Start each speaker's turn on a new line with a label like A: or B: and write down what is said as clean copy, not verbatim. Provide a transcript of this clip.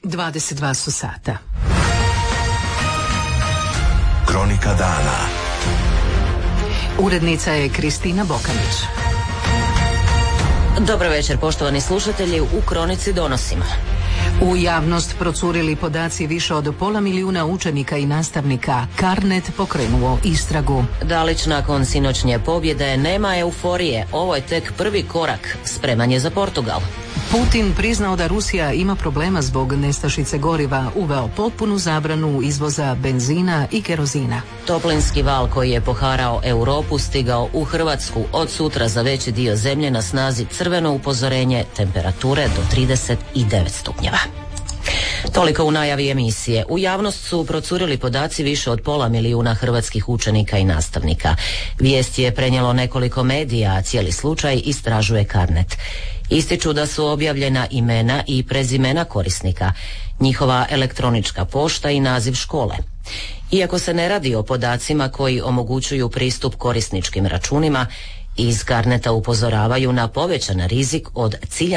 A: 22 su sata.
B: Kronika dana.
A: Urednica je Kristina Bokanić.
C: Dobro večer, poštovani slušatelji, u Kronici donosimo.
A: U javnost procurili podaci više od 500.000 učenika i nastavnika. Carnet pokrenuo istragu.
C: Dalić nakon sinoćnje pobjede nema euforije. Ovo je tek prvi korak. Spreman je za Portugal.
A: Putin priznao da Rusija ima problema zbog nestašice goriva, uveo potpunu zabranu izvoza benzina i kerozina.
C: Toplinski val koji je poharao Europu stigao u Hrvatsku. Od sutra za veći dio zemlje na snazi crveno upozorenje, temperature do 39 stupnjeva. Toliko u najavi emisije. U javnost su procurili podaci više od 500.000 hrvatskih učenika i nastavnika. Vijest je prenijelo nekoliko medija, a cijeli slučaj istražuje Carnet. Ističu da su objavljena imena i prezimena korisnika, njihova elektronička pošta i naziv škole. Iako se ne radi o podacima koji omogućuju pristup korisničkim računima, iz Carneta upozoravaju na povećan rizik od cilja